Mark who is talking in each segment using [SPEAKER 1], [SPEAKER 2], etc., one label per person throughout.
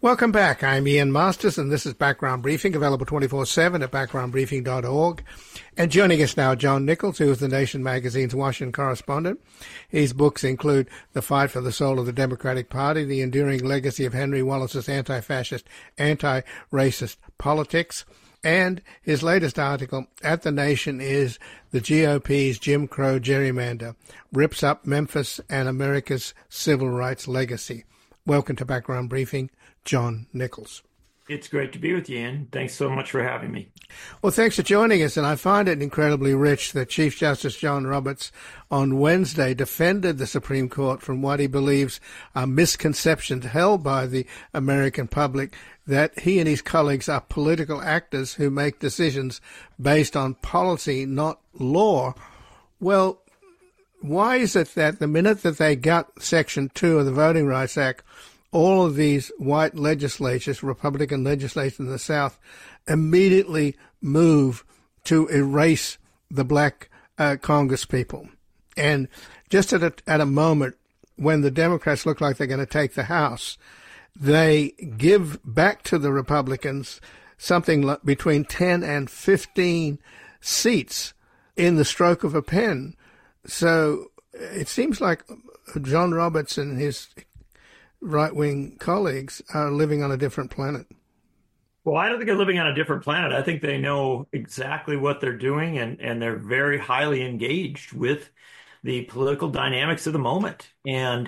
[SPEAKER 1] Welcome back. I'm Ian Masters, and this is Background Briefing, available 24/7 at backgroundbriefing.org. And joining us now, John Nichols, who is The Nation magazine's Washington correspondent. His books include The Fight for the Soul of the Democratic Party, The Enduring Legacy of Henry Wallace's Anti-Fascist, Anti-Racist Politics, and his latest article at The Nation is The GOP's Jim Crow Gerrymander, Rips Up Memphis and America's Civil Rights Legacy. Welcome to Background Briefing, John Nichols.
[SPEAKER 2] It's great to be with you, Ian. Thanks so much for having me.
[SPEAKER 1] Well, thanks for joining us, and I find it incredibly rich that Chief Justice John Roberts on Wednesday defended the Supreme Court from what he believes are misconceptions held by the American public that he and his colleagues are political actors who make decisions based on policy, not law. Well, why is it that the minute that they got Section 2 of the Voting Rights Act, all of these white legislatures, Republican legislators in the South, immediately move to erase the black Congress people? And just at a moment when the Democrats look like they're going to take the House, they give back to the Republicans something between 10 and 15 seats in the stroke of a pen. So it seems like John Roberts and his right-wing colleagues are living on a different planet.
[SPEAKER 2] Well, I don't think they're living on a different planet. I think they know exactly what they're doing, and they're very highly engaged with the political dynamics of the moment. And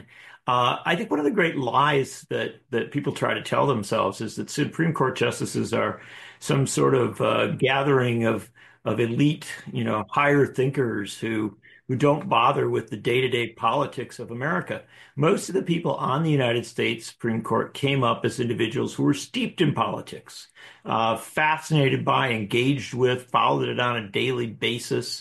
[SPEAKER 2] I think one of the great lies that people try to tell themselves is that Supreme Court justices are some sort of gathering of elite, higher thinkers who don't bother with the day-to-day politics of America. Most of the people on the United States Supreme Court came up as individuals who were steeped in politics, fascinated by, engaged with, followed it on a daily basis,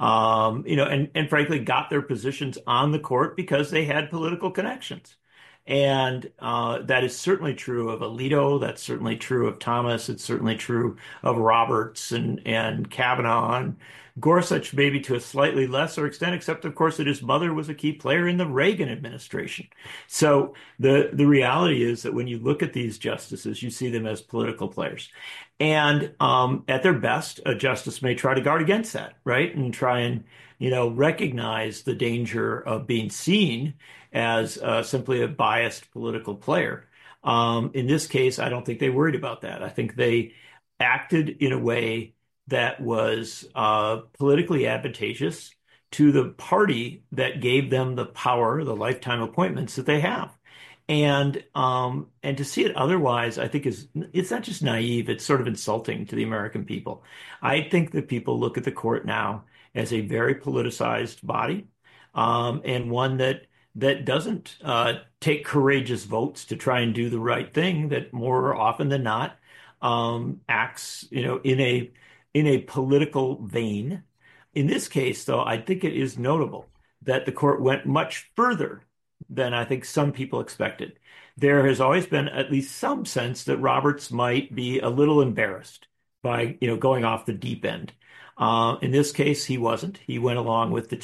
[SPEAKER 2] and frankly got their positions on the court because they had political connections. And that is certainly true of Alito. That's certainly true of Thomas. It's certainly true of Roberts and Kavanaugh and Gorsuch, maybe to a slightly lesser extent, except, of course, that his mother was a key player in the Reagan administration. So the reality is that when you look at these justices, you see them as political players. And at their best, a justice may try to guard against that, right? And try and, recognize the danger of being seen as simply a biased political player. In this case, I don't think they worried about that. I think they acted in a way that was politically advantageous to the party that gave them the power, the lifetime appointments that they have. And to see it otherwise, I think it's not just naive, it's sort of insulting to the American people. I think that people look at the court now as a very politicized body, and one that doesn't take courageous votes to try and do the right thing, that more often than not acts, in a political vein. In this case, though, I think it is notable that the court went much further than I think some people expected. There has always been at least some sense that Roberts might be a little embarrassed by, going off the deep end. In this case, he wasn't. He went along with the